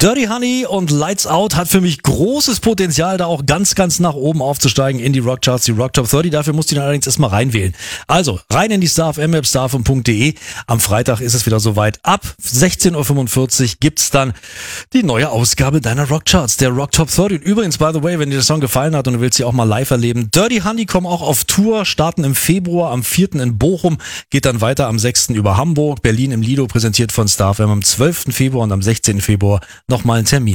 Dirty Honey und Lights Out hat für mich großes Potenzial, da auch ganz, ganz nach oben aufzusteigen in die Rockcharts, die Rock Top 30. Dafür musst du ihn allerdings erstmal reinwählen. Also, rein in die Star FM App, starfm.de. Am Freitag ist es wieder soweit. Ab 16.45 Uhr gibt's dann die neue Ausgabe deiner Rockcharts, der Rock Top 30. Und übrigens, by the way, wenn dir der Song gefallen hat und du willst sie auch mal live erleben, Dirty Honey kommen auch auf Tour, starten im Februar, am 4. in Bochum, geht dann weiter am 6. über Hamburg, Berlin im Lido, präsentiert von Star FM am 12. Februar und am 16. Februar nochmal einen Termin.